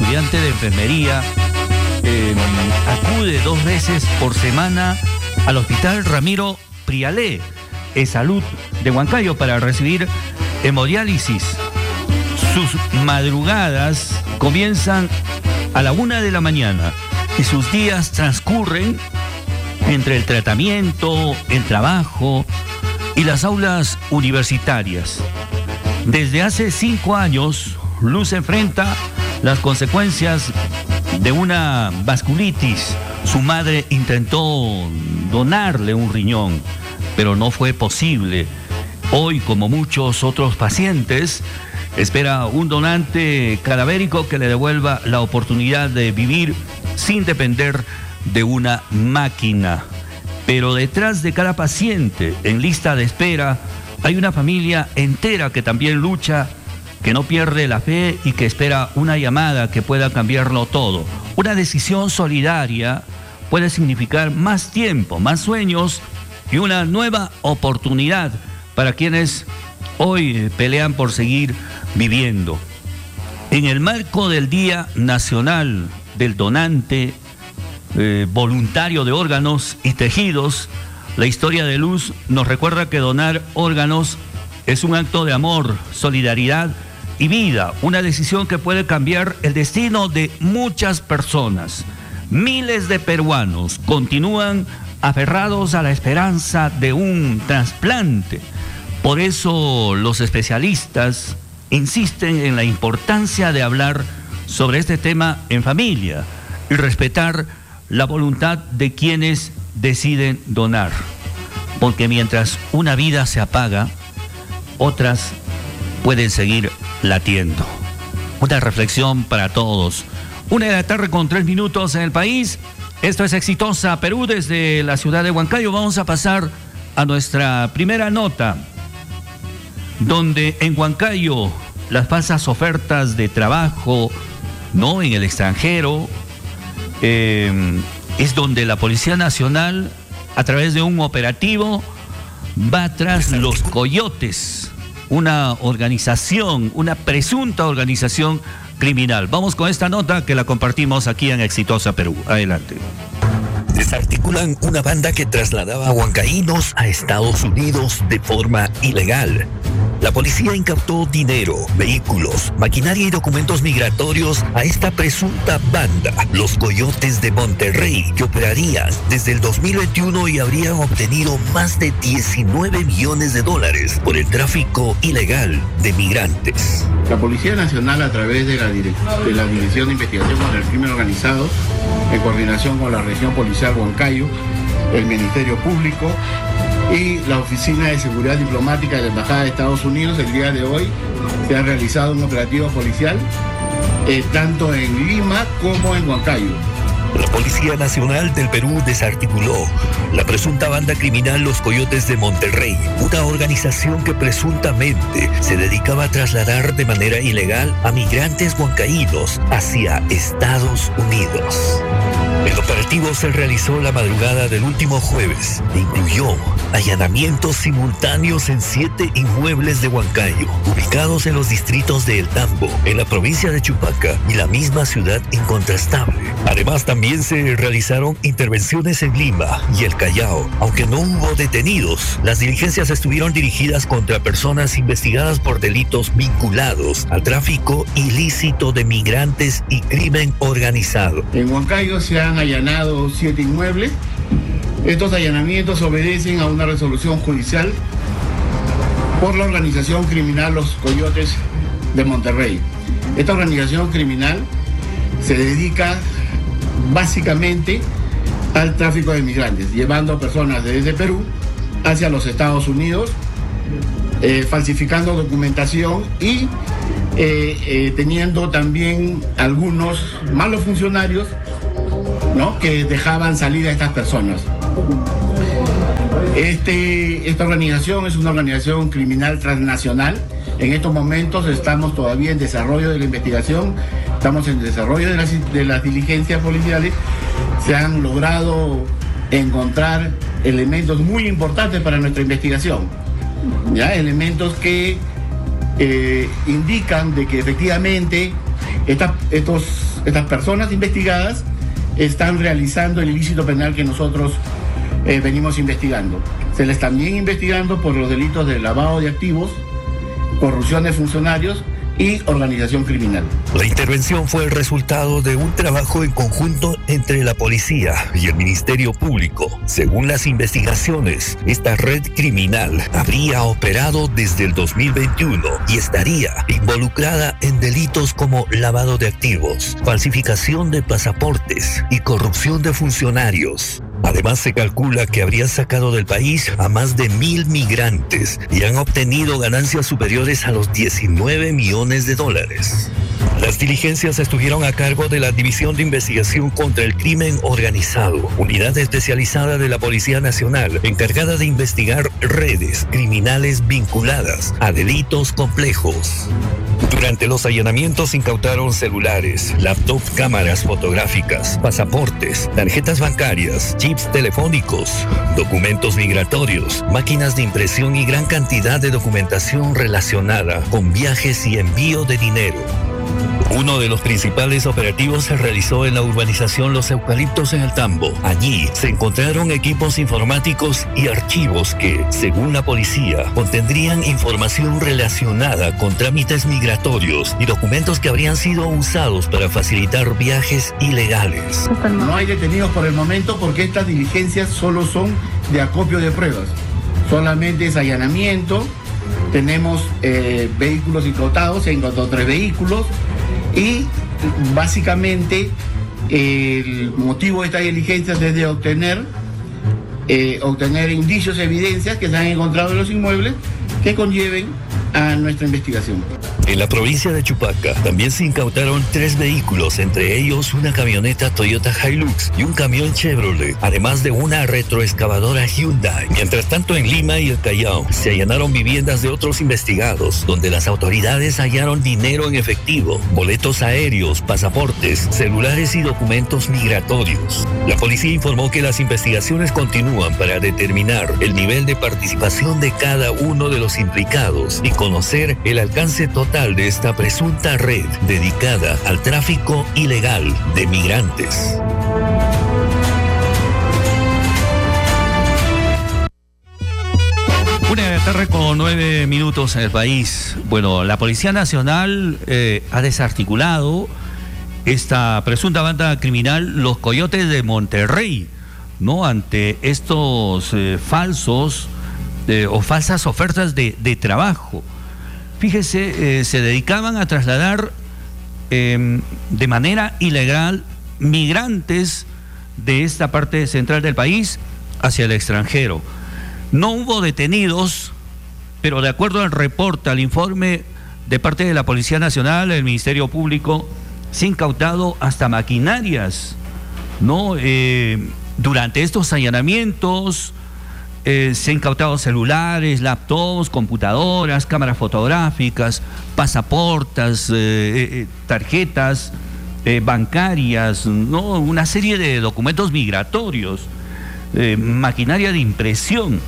estudiante de enfermería, acude 2 veces por semana al Hospital Ramiro Prialé Salud de Huancayo para recibir hemodiálisis. Sus madrugadas comienzan a la 1 de la mañana y sus días transcurren entre el tratamiento, el trabajo y las aulas universitarias. Desde hace 5 años, Luz enfrenta las consecuencias de una vasculitis. Su madre intentó donarle un riñón, pero no fue posible. Hoy, como muchos otros pacientes, espera un donante cadavérico que le devuelva la oportunidad de vivir sin depender de una máquina. Pero detrás de cada paciente en lista de espera hay una familia entera que también lucha, que no pierde la fe y que espera una llamada que pueda cambiarlo todo. Una decisión solidaria puede significar más tiempo, más sueños y una nueva oportunidad para quienes hoy pelean por seguir viviendo. En el marco del Día Nacional del Donante Voluntario de Órganos y Tejidos, la historia de Luz nos recuerda que donar órganos es un acto de amor, solidaridad y vida, una decisión que puede cambiar el destino de muchas personas. Miles de peruanos continúan aferrados a la esperanza de un trasplante. Por eso los especialistas insisten en la importancia de hablar sobre este tema en familia y respetar la voluntad de quienes deciden donar. Porque mientras una vida se apaga, otras pueden seguir latiendo. Una reflexión para todos. 1 de la tarde con 3 minutos en el país. Esto es Exitosa Perú desde la ciudad de Huancayo. Vamos a pasar a nuestra primera nota, donde en Huancayo las falsas ofertas de trabajo, no en el extranjero, es donde la Policía Nacional, a través de un operativo, va tras los coyotes, una organización, una presunta organización criminal. Vamos con esta nota que la compartimos aquí en Exitosa Perú. Adelante. Desarticulan una banda que trasladaba huancaínos a Estados Unidos de forma ilegal. La policía incautó dinero, vehículos, maquinaria y documentos migratorios a esta presunta banda, los Coyotes de Monterrey, que operarían desde el 2021 y habrían obtenido más de $19 millones por el tráfico ilegal de migrantes. La Policía Nacional, a través de la Dirección de Investigación contra el Crimen Organizado, en coordinación con la Región Policial Huancayo, el Ministerio Público y la Oficina de Seguridad Diplomática de la Embajada de Estados Unidos, el día de hoy se ha realizado un operativo policial tanto en Lima como en Huancayo. La Policía Nacional del Perú desarticuló la presunta banda criminal Los Coyotes de Monterrey, una organización que presuntamente se dedicaba a trasladar de manera ilegal a migrantes huancaínos hacia Estados Unidos. El operativo se realizó la madrugada del último jueves e incluyó allanamientos simultáneos en 7 inmuebles de Huancayo, ubicados en los distritos de El Tambo, en la provincia de Chupaca y la misma ciudad incontrastable. Además, también se realizaron intervenciones en Lima y el Callao. Aunque no hubo detenidos, las diligencias estuvieron dirigidas contra personas investigadas por delitos vinculados al tráfico ilícito de migrantes y crimen organizado. En Huancayo se han allanado 7 inmuebles. Estos allanamientos obedecen a una resolución judicial por la organización criminal Los Coyotes de Monterrey. Esta organización criminal se dedica básicamente al tráfico de migrantes, llevando a personas desde Perú hacia los Estados Unidos, falsificando documentación y teniendo también algunos malos funcionarios, ¿no?, que dejaban salir a estas personas. Esta organización es una organización criminal transnacional. En estos momentos estamos todavía en desarrollo de la investigación, estamos en desarrollo de las diligencias policiales. Se han logrado encontrar elementos muy importantes para nuestra investigación, ¿ya? Elementos que indican de que efectivamente Estas personas investigadas están realizando el ilícito penal que nosotros venimos investigando. Se les también investigando por los delitos de lavado de activos, corrupción de funcionarios y organización criminal. La intervención fue el resultado de un trabajo en conjunto entre la policía y el Ministerio Público. Según las investigaciones, esta red criminal habría operado desde el 2021 y estaría involucrada en delitos como lavado de activos, falsificación de pasaportes y corrupción de funcionarios. Además, se calcula que habrían sacado del país a más de 1,000 migrantes y han obtenido ganancias superiores a los $19 millones. Las diligencias estuvieron a cargo de la División de Investigación contra el Crimen Organizado, unidad especializada de la Policía Nacional, encargada de investigar redes criminales vinculadas a delitos complejos. Durante los allanamientos incautaron celulares, laptop, cámaras fotográficas, pasaportes, tarjetas bancarias, chips telefónicos, documentos migratorios, máquinas de impresión y gran cantidad de documentación relacionada con viajes y envío de dinero. Uno de los principales operativos se realizó en la urbanización Los Eucaliptos en el Tambo. Allí se encontraron equipos informáticos y archivos que, según la policía, contendrían información relacionada con trámites migratorios y documentos que habrían sido usados para facilitar viajes ilegales. No hay detenidos por el momento porque estas diligencias solo son de acopio de pruebas. Solamente es allanamiento. Tenemos vehículos incautados, se incautó 3 vehículos y básicamente el motivo de estas diligencias es de obtener indicios, evidencias que se han encontrado en los inmuebles que conlleven a nuestra investigación. En la provincia de Chupaca también se incautaron 3 vehículos, entre ellos una camioneta Toyota Hilux y un camión Chevrolet, además de una retroexcavadora Hyundai. Mientras tanto, en Lima y el Callao se allanaron viviendas de otros investigados, donde las autoridades hallaron dinero en efectivo, boletos aéreos, pasaportes, celulares y documentos migratorios. La policía informó que las investigaciones continúan para determinar el nivel de participación de cada uno de los implicados y conocer el alcance total de esta presunta red dedicada al tráfico ilegal de migrantes. Una de la tarde con 9 minutos en el país. Bueno, la Policía Nacional ha desarticulado esta presunta banda criminal, los Coyotes de Monterrey, ¿no? Ante estos falsos o falsas ofertas de trabajo. Fíjese, se dedicaban a trasladar de manera ilegal migrantes de esta parte central del país hacia el extranjero. No hubo detenidos, pero de acuerdo al reporte, al informe de parte de la Policía Nacional, el Ministerio Público, se ha incautado hasta maquinarias, ¿no? Durante estos allanamientos se han incautado celulares, laptops, computadoras, cámaras fotográficas, pasaportes, tarjetas bancarias, ¿no? Una serie de documentos migratorios, maquinaria de impresión,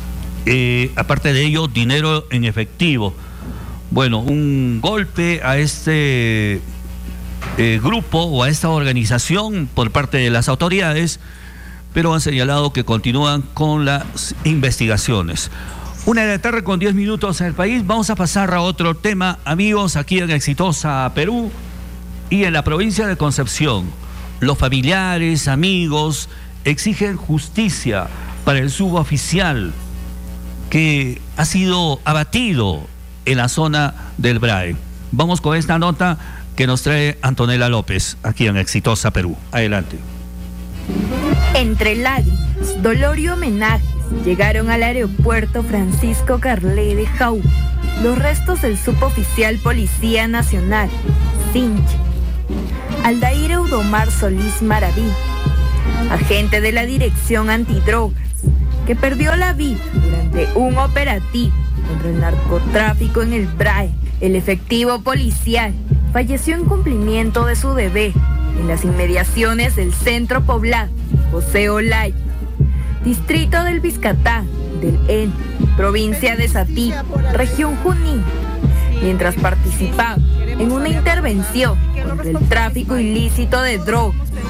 aparte de ello, dinero en efectivo. Bueno, un golpe a este grupo o a esta organización por parte de las autoridades, pero han señalado que continúan con las investigaciones. 1 de la tarde con 10 minutos en el país. Vamos a pasar a otro tema, amigos, aquí en Exitosa Perú y en la provincia de Concepción. Los familiares, amigos, exigen justicia para el suboficial que ha sido abatido en la zona del BRAE. Vamos con esta nota que nos trae Antonella López, aquí en Exitosa Perú. Adelante. Entre lágrimas, dolor y homenajes, llegaron al aeropuerto Francisco Carlé de Jau los restos del suboficial Policía Nacional, Sinche, Aldair Eudomar Solís Maraví, agente de la Dirección Antidrogas, que perdió la vida durante un operativo contra el narcotráfico en el BRAE. El efectivo policial falleció en cumplimiento de su deber en las inmediaciones del centro poblado José Olaya, distrito del Vizcatán, del EN, provincia de Satipo, región Junín, mientras participaba en una intervención contra el tráfico ilícito de drogas.